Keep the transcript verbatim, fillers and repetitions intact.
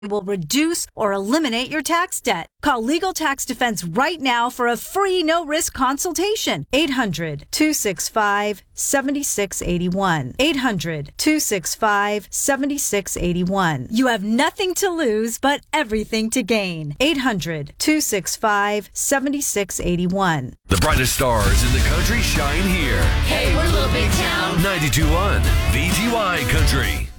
will reduce or eliminate your tax debt. Call Legal Tax Defense right now for a free no-risk consultation. eight hundred, two six five, seven six eight one. eight hundred, two six five, seven six eight one. You have nothing to lose but everything to gain. eight hundred, two six five, seven six eight one. The brightest stars in the country shine here. Hey, we're Little Big Town. ninety-two point one V G Y Country.